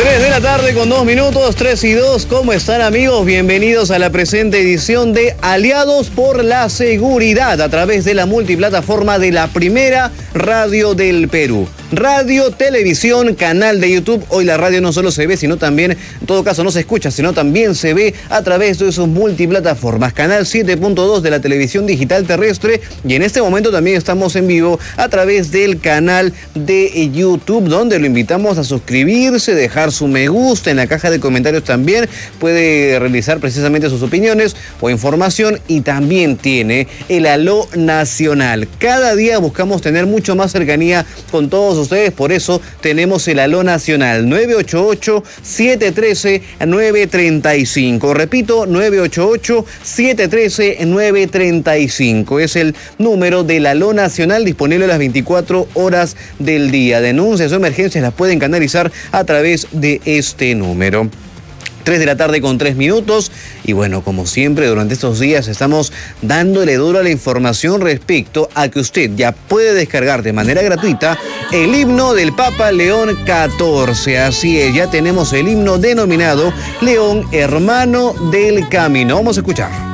3 de la tarde con 2 minutos, 3 y 2. ¿Cómo están, amigos? Bienvenidos a la presente edición de Aliados por la Seguridad a través de la multiplataforma de la primera radio del Perú. Radio, televisión, canal de YouTube. Hoy la radio no solo se ve, sino también, en todo caso no se escucha, sino también se ve a través de sus multiplataformas. Canal 7.2 de la televisión digital terrestre, y en este momento también estamos en vivo a través del canal de YouTube, donde lo invitamos a suscribirse, dejar su me gusta, en la caja de comentarios también puede realizar precisamente sus opiniones o información, y también tiene el Aló Nacional. Cada día buscamos tener mucho más cercanía con todos ustedes, por eso tenemos el Aló Nacional 988-713-935. Repito, 988-713-935 es el número del Aló Nacional, disponible a las 24 horas del día. Denuncias o emergencias las pueden canalizar a través de este número. 3 de la tarde con 3 minutos, y bueno, como siempre durante estos días estamos dándole duro a la información respecto a que usted ya puede descargar de manera gratuita el himno del Papa León XIV. Así es, ya tenemos el himno denominado León, Hermano del Camino. Vamos a escuchar.